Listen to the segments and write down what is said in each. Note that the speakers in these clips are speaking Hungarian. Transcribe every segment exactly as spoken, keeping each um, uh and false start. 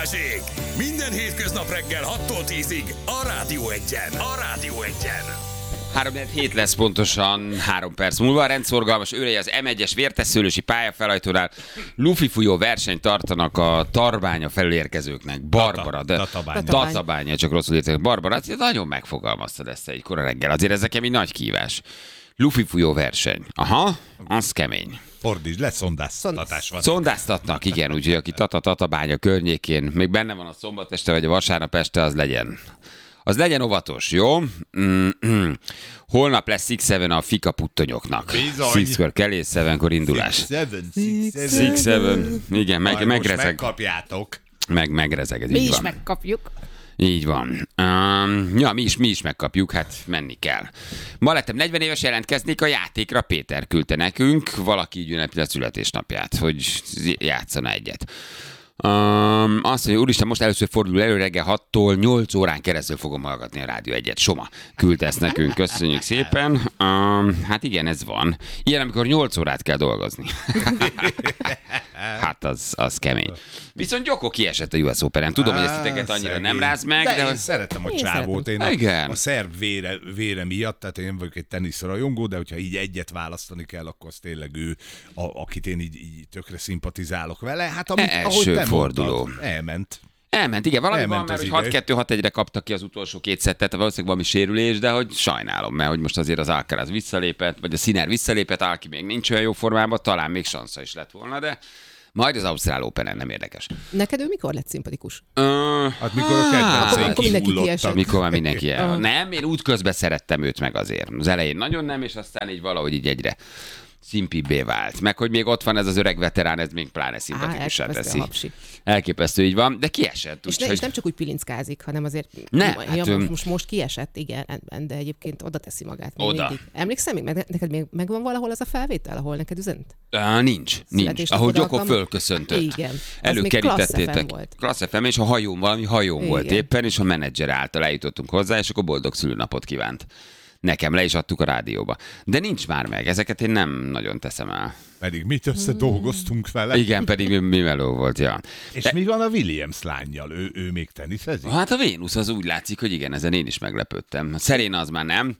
Balázsék! Minden hétköznap reggel hattól tízig a Rádió Egyen. A Rádió Egyen. három hét lesz pontosan három perc múlva. A rendszorgalmas őrei az em egyes vértesszőlősi pályafelajtónál lufifújó versenyt tartanak a Tarbánya felől érkezőknek. Barbara, de Tatabánya. Tatabánya, csak rosszul értek. Barbara, hát nagyon megfogalmaztad ezt egy kora reggel. Azért ez nekem egy nagy kívás. Lufifújó verseny. Aha, az kemény. Fordítsd le, szondáztatás van. Szondáztatnak, igen, úgyhogy aki Tata-Tatabánya környékén, még benne van a szombat este vagy a vasárnap este, az legyen. Az legyen óvatos, jó? Mm-hmm. Holnap lesz Six Seven a fika puttonyoknak. Bizony. Sixkor kelés, Sevenkor indulás. Six, seven, six, seven. Six Seven. Igen, meg, Majd megrezeg. most megkapjátok. Meg, megrezeg, ez Mi így is van. megkapjuk. Így van. Um, ja, mi is, mi is megkapjuk, hát menni kell. Ma lettem negyven éves, jelentkeznék a játékra, Péter küldte nekünk, valaki így ünnepli a születésnapját, hogy játszana egyet. Um, azt mondja, úristen, most először fordul elő reggel hattól nyolc órán keresztül fogom hallgatni a Rádió Egyet. Soma küldte ezt nekünk, köszönjük szépen. Um, hát igen, ez van. Ilyen, amikor nyolc órát kell dolgozni. Hát az, az kemény. Viszont Gyoko kiesett a u es Operen. Tudom, hogy ezt titeket annyira nem ráz meg, de... de... én szeretem a Én csávót. Én a, Igen. a szerb vére, vére miatt, tehát én vagyok egy teniszrajongó, de hogyha így egyet választani kell, akkor az tényleg ő, a, akit én így, így tökre szimpatizálok vele. Hát amit, Első ahogy te forduló. mondtad, elment. Elment, igen, valami Elment van, mert az hogy hat idő. kettő hat egyre kapta ki az utolsó két szettet, valószínűleg valami sérülés, de hogy sajnálom, mert hogy most azért az Alcaraz visszalépett, vagy a Sinner visszalépett, Alki még nincs olyan jó formában, talán még sansza is lett volna, de majd az Ausztrál Openen nem érdekes. Neked ő mikor lett szimpatikus? Ö, Hát mikor a kedvenceink Akkor mindenki kihullottak. kiesett. mikor már mindenki el. Aha. Nem, én útközben szerettem őt meg azért. Az elején nagyon nem, és aztán így valahogy így egyre szimpibbé vált. Meg hogy még ott van ez az öreg veterán, ez még pláne szimpatikussá elképesztő teszi. a hapsi. Elképesztő, így van, de kiesett. És, ne, és nem csak úgy pilinckázik, hanem azért Ne, ja, hát, most, öm, most, most kiesett, igen, de egyébként oda teszi magát még Oda. mindig. Emlékszem még? Meg, neked még megvan valahol az a felvétel, ahol neked üzent? Uh, nincs, nincs. Születésnapod Ahogy Gyoko alkalma- fölköszöntött. Igen. Az még Előkerítettétek. Klassz ef em volt. Klassz ef em, és a hajón, valami hajón Igen. volt éppen, és a menedzser által eljutottunk hozzá, és akkor boldog szülőnapot kívánt. Nekem le is adtuk a rádióba. De nincs már meg, ezeket én nem nagyon teszem el. Pedig mit összedolgoztunk vele. Igen, pedig mi, mi meló volt, ja. És De, mi van a Williams lányjal? Ő, ő még teniszezik? hát a Vénusz az úgy látszik, hogy igen, ezen én is meglepődtem. A Serena az már nem.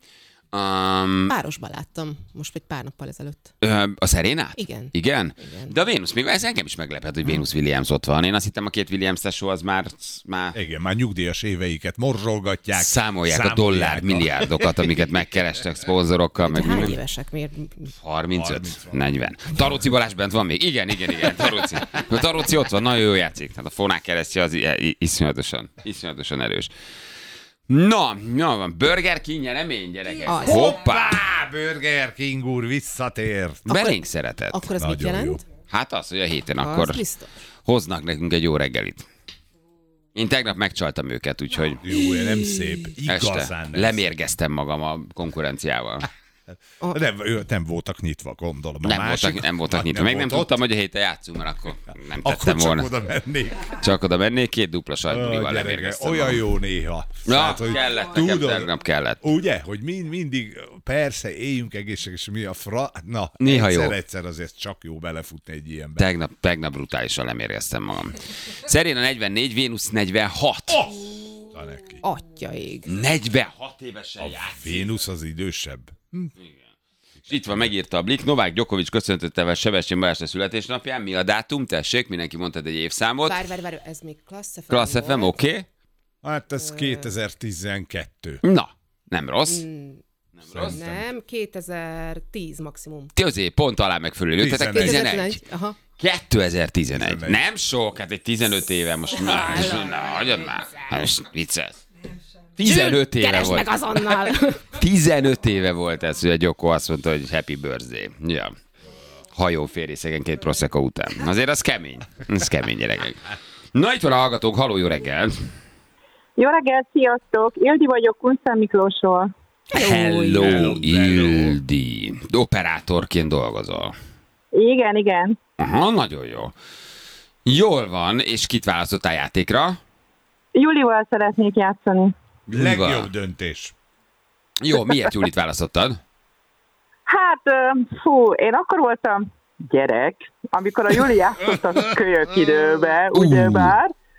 Um, Párosban láttam, most egy pár nappal ezelőtt. Ö, a Szerénát? Igen. Igen? Igen. De a Vénusz, még ez engem is meglepett, hogy Vénusz Williams ott van. Én azt hittem, a két Williams tesó az már, már Igen, már nyugdíjas éveiket morzsolgatják. számolják a dollár milliárdokat, amiket megkerestek szponzorokkal. De Meg hány mi- évesek? Miért? harmincöt, harminc van. negyven. Taróci Balázs bent van még? Igen, igen, igen. Taróci. A Taróci ott van, nagyon jó játszik. Tehát a Fonák keresztje az i- i- iszonyatosan, iszonyatosan erős. Na, na van, Burger King nyeremény, gyerekek. Az. Hoppá! Hoppá! Burger King úr visszatért. Belénk szeretett. Akkor az mit Nagyon jelent? jó. Hát az, hogy a héten Az akkor biztos. hoznak nekünk egy jó reggelit. Én tegnap megcsaltam őket, úgyhogy Jó, nem szép. Igazán este nem lemérgeztem magam a konkurenciával. szép. Nem, ő- nem voltak nyitva, gondolom. A Nem másik- voltak, nem voltak Hát nyitva. Meg nem volt tudtam, ott, hogy a héten játszunk, mert akkor nem Akkor tettem csak volna. oda mennék. Csak oda mennék, két dupla Ó, sajtburival gyerekek, lemérgeztem olyan magam. jó néha. Ja, kellett, nekem tegnap kellett. Ugye, hogy mind, mindig, persze, éljünk egészséges, mi a fra... Na, Néha jó. egyszer-egyszer azért csak jó belefutni egy ilyenbe. Tegnap, tegnap brutálisan lemérgeztem magam. Szeréna negyvennégy, Vénusz negyvenhat. Ta neki. Atyaig. negyvenhat évesen játszik. Vénusz az idősebb. És itt van, megírta a Blik. Novák Djokovic köszöntötte vel Sebestyén Balázs születésnapján. Mi a dátum? Tessék, mindenki mondta egy évszámot. Várj, várj, várj, ez még klassz ef em Klassz ef em, volt. oké. Okay. Hát ez kétezer-tizenkettő. Na, nem rossz. Nem rossz. Nem, kétezer-tíz maximum. Ti azért pont alá megfelelő lőttetek. tizenegy. tizenegy. Aha. kétezer-tizenegy. tizenegy. Nem sok, hát egy tizenöt éve most már. Most, na, hagyjad már. Hát most vicces. tizenöt éve Keresd volt. meg azonnal! tizenöt éve volt ez, hogy a Gyoko azt mondta, hogy happy birthday. Ja. Hajóférészegenként Prosecco után. Azért az kemény. Ez kemény, gyerekek. Na, itt van a hallgatók. Halló, jó reggel. Jó reggelt, sziasztok! Ildi vagyok Kunszán Miklósról. Hello, hello. Ildi. Operátorként dolgozol. Igen, igen. Aha, nagyon jó. Jól van, és kit választottál játékra? Julival szeretnék játszani. Julival. Legjobb döntés. Jó, miért Julit választottad? Hát, ö, fú, én akkor voltam gyerek, amikor a Juli játszott a kölyök időbe, ugyebár.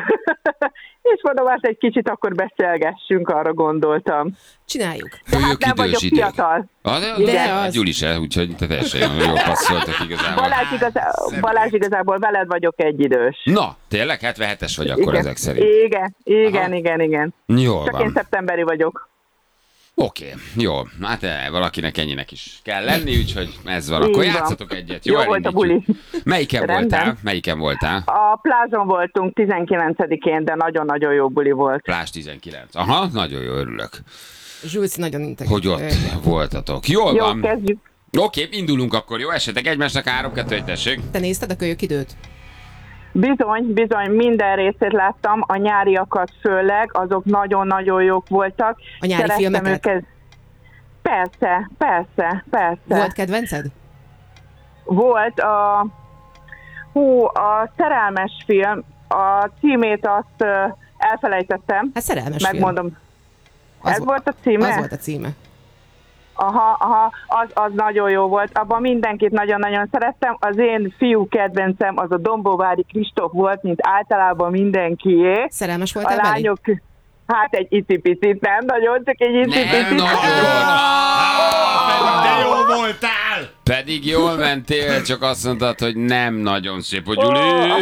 És mondom, hát egy kicsit akkor beszélgessünk, arra gondoltam. Csináljuk. De hát nem vagyok fiatal. Ah, de, De de az. Gyuri se, úgyhogy te teljesen jól passzoltak igazából. Balázs, igazá, Balázs igazából veled vagyok egyidős. Na, tényleg? hetvenhetes vagy akkor Igen. ezek szerint. Igen, igen, Aha. igen, igen. Jól Csak én van. szeptemberi vagyok. Oké, jó. Hát eh, valakinek ennyinek is kell lenni, úgyhogy ez van. Akkor Így van. játszatok egyet. Jó, Jó volt a elindítjuk. buli. Melyiken Rendben. voltál? Melyiken voltál? A plázson voltunk tizenkilencedikén, de nagyon-nagyon jó buli volt. Plázs tizenkilenc. Aha, nagyon jó, örülök, Zsülci nagyon integet. hogy ott voltatok. Jól Jó, van. kezdjük. Oké, indulunk akkor, jó? Esetek egymásnak három, kettő, egy, tessék. Te nézted a kölyök időt? Bizony, bizony, minden részét láttam, a nyáriakat főleg, azok nagyon-nagyon jók voltak. A nyári Szerettem filmeket? őket. Persze, persze, persze. Volt kedvenced? Volt a, hú, a szerelmes film, a címét azt ö, elfelejtettem, Hát szerelmes megmondom. film. Ez vo- volt a címe? Az volt a címe. Aha, aha, az, az nagyon jó volt. Abban mindenkit nagyon-nagyon szerettem. Az én fiú kedvencem az a Dombóvári Kristóf volt, mint általában mindenkié. Szerelmes A voltál belé? lányok, hát egy icipicit, nem nagyon, csak egy Nem icipicit. nagyon. De jó voltál! Pedig jól mentél, csak azt mondtad, hogy nem nagyon szép, hogy Gyuri.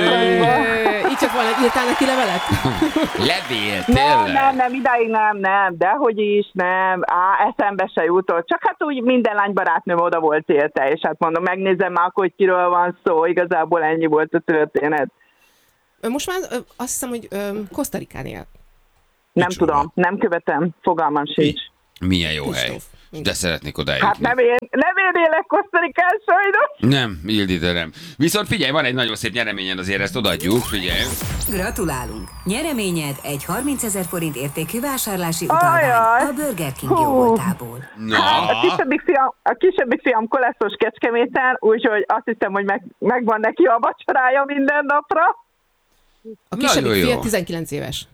Ö, Így csak volna, írtál neki levelet? Levél, Nem, tényleg? nem, nem, idáig nem, nem, dehogy is, nem, á, eszembe se jutott. Csak hát úgy minden lány barátnőm oda volt érte, és hát mondom, megnézem már, hogy kiről van szó, igazából ennyi volt a történet. Ö, Most már ö, azt hiszem, hogy ö, Kosztarikán él. Nem Micsoda? tudom, nem követem, fogalmam sincs. Milyen jó hely. Kristóf. De szeretnék oda Hát eljutni. nem én, nem én élek Kosztarikán sajnos. Nem, Ildi, de nem. Viszont figyelj, van egy nagyon szép nyereményed, azért ezt odaadjuk, figyelj. Gratulálunk! Nyereményed egy harmincezer forint értékű vásárlási Ajaj. utalvány a Burger King Hú. jóvoltából. Na, A kisebbik fiam, a kisebbik fiam koleszos Kecskeméten, úgyhogy azt hiszem, hogy meg, megvan neki a vacsorája minden napra. A Nagyon kisebbik jó. fia tizenkilenc éves.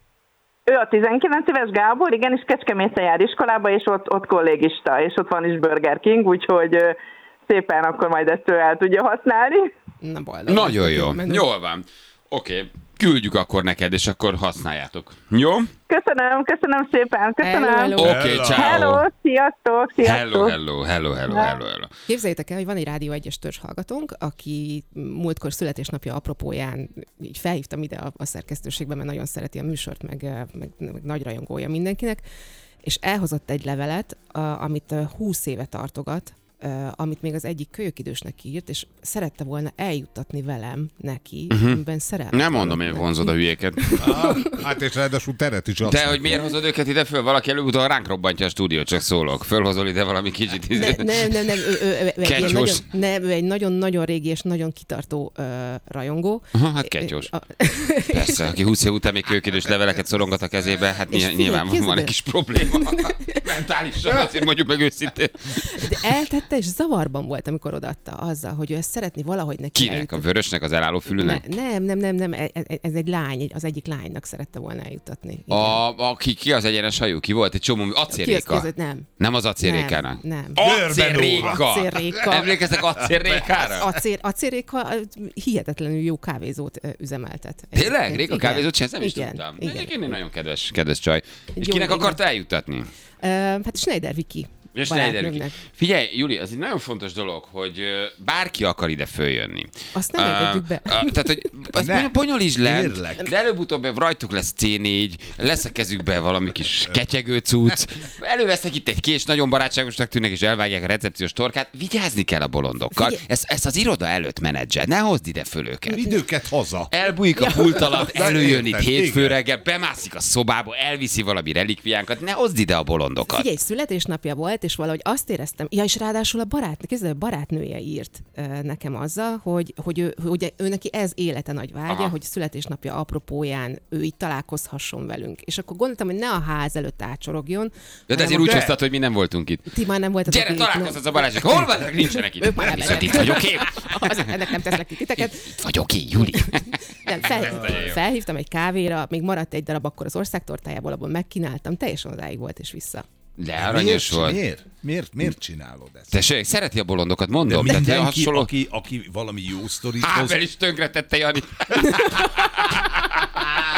Ő a tizenkilenc éves Gábor, igen, és Kecskeméten jár iskolába, és ott, ott kollégista, és ott van is Burger King, úgyhogy ö, szépen akkor majd ezt ő el tudja használni. Na boldog. nagyon jó. Menő. Jól van. Oké, küldjük akkor neked, és akkor használjátok. Jó? Köszönöm, köszönöm szépen, köszönöm. Hello, hello. Oké, Hello. ciao. Hello, sziasztok, sziasztok. Hello, hello, hello, hello, hello, hello. Képzeljétek el, hogy van egy Rádió egyes törzshallgatónk, aki múltkor születésnapja apropóján így felhívtam ide a, a szerkesztőségbe, mert nagyon szereti a műsort, meg, meg, meg nagy rajongója mindenkinek, és elhozott egy levelet, a, amit uh, húsz éve tartogat, uh, amit még az egyik kölyökidősnek írt, és szerette volna eljuttatni velem neki, uh-huh. amiben szerelmet. Nem mondom, én vonzod a hülyéket. Ah, hát és ráadásul teret is azt De hogy miért hozod őket ide föl? Valaki előbb-utóbb ránk robbantja a stúdiót, csak szólok. Fölhozol ide valami kicsit. Ne, nem, nem, nem, ő, ő, ő, egy ilyen Ketyós. nagyon, nem, ő egy nagyon-nagyon régi és nagyon kitartó uh, rajongó. Aha, hát ketyós. A- Persze, aki húsz év után még kőkidős leveleket szorongat a kezébe, hát És ny- figyelj, nyilván van, van képzeld egy el. kis probléma. Mentálisan, azért mondjuk meg őszintén. De eltette, és zavarban volt, amikor odaadta azzal, hogy ő ezt szeretné valahogy neki Kinek? A eljutatni. vörösnek, az elálló fülűnek? Ne, nem, nem, nem, nem, e- e- ez egy lány, egy- az egyik lánynak szerette volna eljutatni. Igen. A, aki ki az egyenes hajú? Ki volt? Egy csomó Ki az acélréka. képzett? Nem. Nem az acélrékának. Nem, nem. Acélréka! Acélréka. Emlékeztek acélrékára? Acél, acélréka ö, hihetetlenül jó kávézót ö, üzemeltet. Tényleg? Egyébként. Réka Igen. kávézót sem nem is Igen, tudtam. Igen. Egyébként egy nagyon kedves, kedves csaj. És Jó, kinek igen. akart eljutatni? Ö, hát Schneider Viki. És Schneider Viki. barátnőmnek. Figyelj, Juli, ez egy nagyon fontos dolog, hogy ö, bárki akar ide följönni. Azt nem engedjük be. Uh, tehát, hogy azt Ne, mondja, bonyolítsd le, kérlek. de előbb-utóbb rajtuk lesz cé négy, lesz a kezükbe valami kis ketyegő cucc, elővesznek itt egy kés, nagyon barátságosnak tűnnek, és elvágják a recepciós torkát. Vigyázni kell a bolondokkal. Figyelj. Ezt, ezt az iroda előtt menedzsel, ne hozd ide föl őket. Vidd őket haza. Elbújik a pult alatt, előjön itt érted, hétfő igen. reggel, bemászik a szobába, elviszi valami relikviánkat, ne hozd ide a bolondokat. Figyelj, születésnapja volt, és valahogy azt éreztem, ja, és ráadásul a barát, képzeld, a barátnője írt ö, nekem azzal, hogy, hogy, ő, hogy ő neki ez élete nagy vágya, Aha. hogy születésnapja apropóján ő így találkozhasson velünk. És akkor gondoltam, hogy ne a ház előtt átsorogjon. Ja, de hanem azért a- úgy De- hoztad, hogy mi nem voltunk itt. Ti már nem voltatok Gyere, itt, találkozhatsz a Balázsik. Hol vannak? Nincsenek itt. Ők már nem Viszont itt lennek. vagyok én. Az, ennek nem teszlek ki titeket. Itt vagyok én, Juli. Nem, fel, felhívtam egy kávéra, még maradt egy darab akkor az országtortájából, abból megkínáltam, teljesen odáig volt és vissza. De aranyos volt. Miért? Miért? Miért csinálod ezt? Tessék, szereti a bolondokat, De mondom. Tehát mindenki, hasonló... aki, aki valami jó sztorit hoz, Ábel is tönkretette, Jani.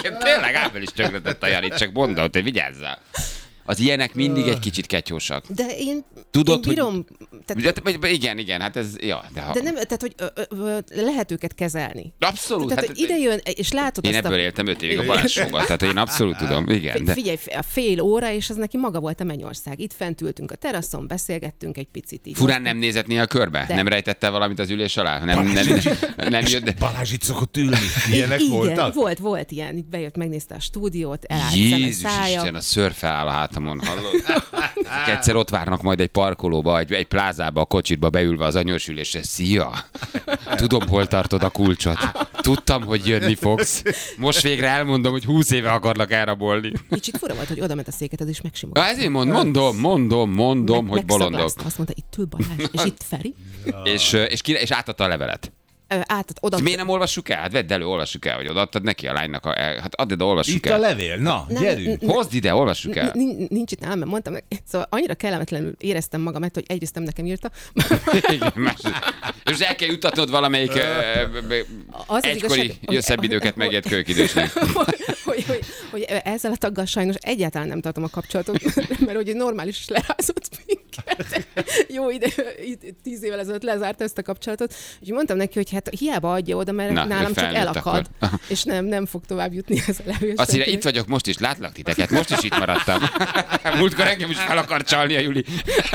Egyébként tényleg Ábel is tönkretett a Janit, csak mondom, hogy vigyázzál. Az ilyenek mindig egy kicsit ketyósak. De én, Tudod, én bírom... Hogy... Tehát, De, igen, igen, hát ez... Ja, de, ha... de nem, tehát, hogy ö, ö, lehet őket kezelni. Abszolút. Tehát, Hát, hogy ide jön, és látod én azt ebből a... éltem öt évig a Balázsóval, tehát én abszolút tudom. Igen, de... Figyelj, a fél óra, és az neki maga volt a mennyország. Itt fent ültünk a teraszon, beszélgettünk egy picit. Így Furán nem nézett néha körbe? De. Nem rejtette valamit az ülés alá? Nem, nem, nem, nem jött, de... Balázs itt szokott ülni. Ilyenek igen, voltak? volt, volt ilyen. Itt bejött, megnézte a stúdiót, elállt szeme Jézus szája. Isten, a szőr feláll a hátamon, hallod? Egyszer ott várnak majd egy parkolóba, egy, egy plázába, a kocsitba beülve az anyósülésre. Szia! Tudom, hol tartod a kulcsot. Tudtam, hogy jönni fogsz. Most végre elmondom, hogy húsz éve akarlak elrabolni. Kicsit fura volt, hogy oda ment a széket, és megsimogatta. Ha ezért mond, mondom, mondom, mondom, Meg- hogy bolondok. megszaglászta. Azt mondta, itt ül Balázs, és itt Feri. És, és, ki, és átadta a levelet. Ö, Átad, oda... Ezt miért nem olvassuk el? Hát vedd elő, olvassuk el, hogy odaadtad neki a lánynak. A, hát add ide, olvassuk Itt a el. levél, na, Nem, gyerünk. n- Hozd ide, olvassuk el. Nincs, nincs itt nálam, mert mondtam neki. Szóval annyira kellemetlenül éreztem magam, hogy egyrészt nem nekem írta. Igen, más. És el kell jutatnod valamelyik uh, Az az egykori igazság, hogy- szebb időket megért kölykidősnek. hogy, hogy, hogy, hogy ezzel a taggal sajnos egyáltalán nem tartom a kapcsolatot, mert hogy normális is lerázott minket. Jó ide, tíz évvel ezelőtt lezárt ezt a kapcsolatot. Úgyhogy mondtam neki, hogy hát hiába adja oda, mert Na, nálam ő csak felnőtt elakad, akkor. és nem, nem fog tovább jutni ez a levél. Azt írja, itt vagyok most is, látlak titeket, most is itt maradtam. Múltkor engem is fel akar csalni a Juli.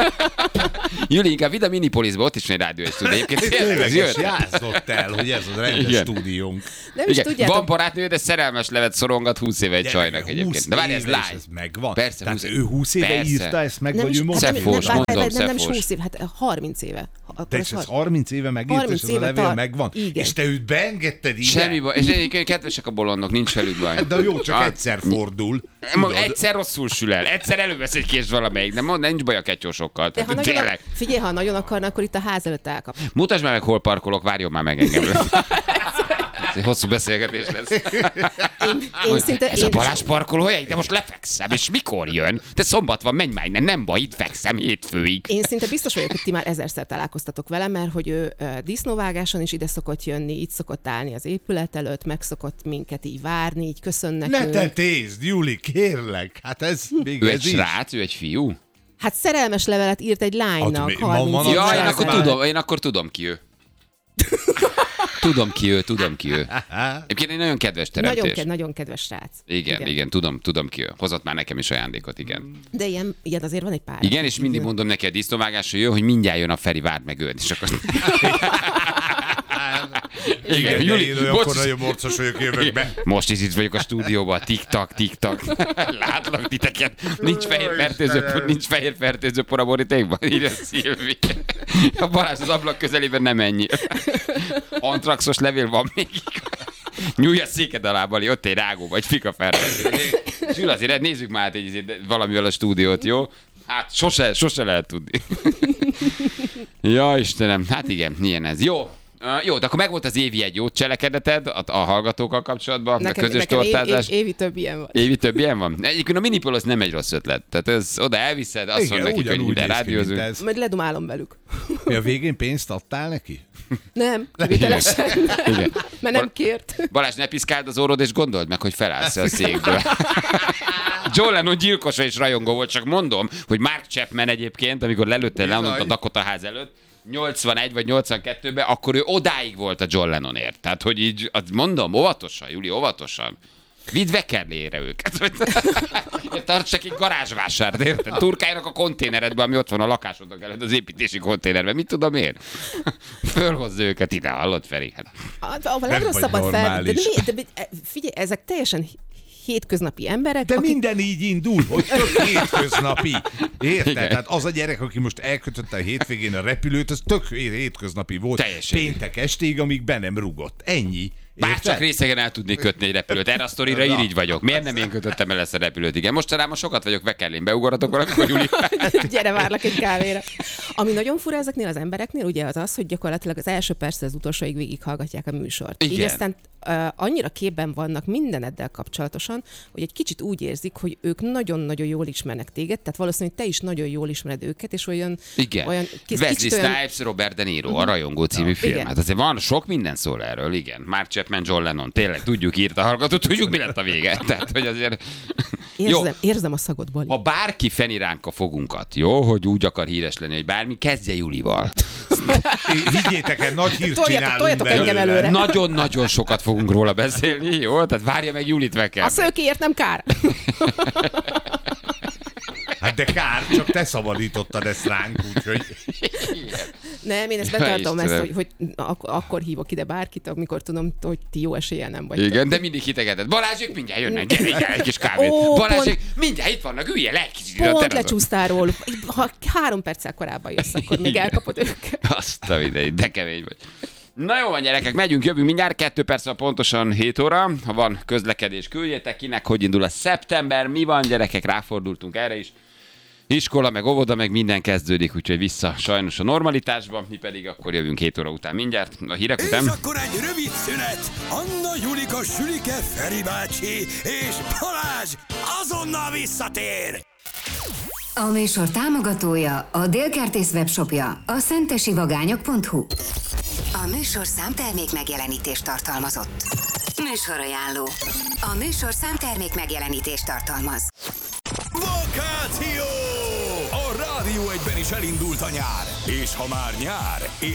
Juli, inkább vidd a Minipolisba, ott is van egy rádió és stúdió. Egyébként tényleg ez Tényleges jött. játszott el, hogy ez a rendes Igen. stúdiónk. Nem is Igen, tudjátok. van barátnő, de szerelmes levet szorongat húsz éve egy csajnak egyébként. De várj, ez éve lány. és ez megvan. Persze, Tehát húsz- ő húsz éve persze. írta ezt meg, Nem vagy is, ő most hát írta? nem, Szefós, nem, mondom, nem, nem is szefós. húsz év, hát harminc éve. Akkor Te az ez har- harminc éve megírta, és harminc ez a éve levél tart. megvan? Igen. És te őt beengedted ide? Semmi baj, és egyébként kedvesek a bolondok, nincs velük baj. De jó, csak Ah, egyszer fordul. Mondom, Tudod? egyszer rosszul sül el, egyszer elővesz egy kést valamelyik, de mond, nincs baj a ketyósokkal. De ha Tehát, nagyon, tényleg. figyelj, ha nagyon akarna, akkor itt a ház előtt elkap. Mutasd már meg, hol parkolok, várjon már meg engem. Ez egy hosszú beszélgetés lesz. Én, én szinte... Ez a én, Balázs parkolóhely, de most lefekszem, és mikor jön? De szombat van, menj már innen, nem baj, itt fekszem hétfőig. Én szinte biztos vagyok, hogy ti már ezerszer találkoztatok vele, mert hogy ő ö, disznóvágáson is ide szokott jönni, itt szokott állni az épület előtt, meg szokott minket így várni, így köszön Ne nekünk. tetézd, Juli, kérlek. Hát ez még Ő ez egy is. srác, ő egy fiú? Hát szerelmes levelet írt egy lánynak. mi- ma- harminc ma- éves Ja, én Srác akkor már. tudom, én akkor tudom ki ő. Tudom ki ő, tudom ki ő. Egyébként egy nagyon kedves Nagyon, teremtés. ked, nagyon kedves srác. Igen, igen, igen, tudom, tudom ki ő. Hozott már nekem is ajándékot, igen. De ilyen, ilyen azért van egy pár. Igen, és mindig mondom neki a disznóvágásra jön, hogy mindjárt jön a Feri, várd meg őt. És akkor... Igen, Igen, de Juli, én most olyankor is- nagyon morcos vagyok, jövök be. Most is itt vagyok a stúdióban, tik-tak, tik-tak. Látlak titeket. Nincs fehér fertőző, nincs fehér fertőző por a borítékban. Írja Szilvi. A Balázs az ablak közelében nem ennyi. Antraxos levél van még. Nyújj a széked alá, Bali, ott egy rágó vagy fika fertőző. Sül azért, nézzük már át egy, valamivel a stúdiót, jó? Hát sose, sose lehet tudni. Ja, Istenem, hát igen, ilyen ez. Jó. Uh, jó, de akkor megvolt az évi egy jó cselekedeted a, a hallgatókkal kapcsolatban, Nekem, a közös nekem év, tortázás. év, évi több ilyen van. Évi több ilyen van? Egyébként a Minipolis nem egy rossz ötlet. Tehát ez, oda elviszed, azt mondod nekik, hogy ugyanúgy ide néz ki, mint rádiózunk. ez. Majd ledumálom velük. Mi a végén pénzt adtál neki? Nem, kivételesen. Igen. Mert nem kért. Balázs, ne piszkáld az orrod, és gondold meg, hogy felállsz a székből. John Lennon gyilkosa és rajongó volt, csak mondom, hogy Mark Chapman egyébként, amikor lelőtte Lennont a Dakota ház előtt, nyolcvanegy vagy nyolcvankettőben, akkor ő odáig volt a John Lennonért. Tehát, hogy így, azt mondom, óvatosan, Juli, óvatosan. Vidd Vekerlére őket. Tarts neki garázsvásárt, érted? Turkáljanak a konténeredbe, ami ott van a lakásodnak előtt, az építési konténerben. Mit tudom én? Fölhozza őket ide, hallod, Feri? Hát, A, a legrosszabbat vagy fel... De, normális. mi, de, de, figyelj, ezek teljesen hétköznapi emberek, De akik... minden így indul, hogy tök hétköznapi. Érted? Igen. Tehát az a gyerek, aki most elkötötte a hétvégén a repülőt, az tök hétköznapi volt. Teljesen. Péntek estig, amíg be nem rugott. Ennyi. bár Érted? csak részegen el tudnék kötni egy repülőt. Erre a sztorira irigy vagyok. Miért nem én kötöttem el ezt a repülőt? Igen, mostanában sokat vagyok Vekerlén. Beugorhatok valamikor, Juli? Gyere, várlak egy kávéra. Ami nagyon fura ezeknél az embereknél, ugye az az, hogy gyakorlatilag az első perctől az utolsóig végighallgatják a műsort. Igen. Így aztán uh, annyira képben vannak mindeneddel kapcsolatosan, hogy egy kicsit úgy érzik, hogy ők nagyon-nagyon jól ismernek téged, tehát valószínűleg te is nagyon jól ismered őket, és olyan... Igen. olyan Wesley kicsit olyan- Snipes, Robert De Niro, a Rajongó című film. Igen. Hát azért van, sok minden szól erről, igen. Mark Chapman, John Lennon. Tényleg, tudjuk, írt a hallgató, tudjuk, mi lett a vége. Tehát, hogy azért... Érzem, jó. érzem a szagod, Bali. Ha bárki feni ránk a fogunkat, jó, hogy úgy akar híres lenni, hogy bármi, kezdje Julival. Higgyétek el, nagy hírt Toljatok- csinálunk toljatok engem belőle. előre. Nagyon-nagyon sokat fogunk róla beszélni, jó? Tehát várja meg Julit meg kell. A szőkéért nem kár. Hát de kár, csak te szabadítottad ezt ránk, úgyhogy... Nem, én ezt Ja, betartom, ezt, Istenem. hogy, hogy ak- akkor hívok ide bárkit, amikor tudom, hogy ti jó eséllyel nem vagytok. Igen, de mindig hitegetett. Balázsék mindjárt jönnek, gyere, gyere, egy kis kávét. Ó, Balázsék mindjárt itt vannak, ülje le egy kicsit. a Pont teraszon. lecsúsztál róluk. Ha három perccel korábban jössz, akkor még Igen. elkapod őket. Azt a videót, de kemény vagy. Na jó van, gyerekek, megyünk, jövünk mindjárt, kettő perc van pontosan hét óra. Ha van közlekedés, küldjetek kinek, hogy indul a szeptember, mi van, gyerekek, ráfordultunk erre is. Iskola, meg óvoda, meg minden kezdődik, úgyhogy vissza sajnos a normalitásba, mi pedig akkor jövünk hét óra után mindjárt, a hírek És után. akkor egy rövid szünet. Anna, Julika, Sülike, Feri bácsi és Balázs azonnal visszatér. A műsor támogatója a Délkertész webshopja, a szentesivagányok pont hu. A műsor számtermék megjelenítést tartalmazott. Műsorajánló. A műsor számtermék megjelenítést tartalmaz. Vakáció! A Rádió egyben is elindult a nyár. És ha már nyár,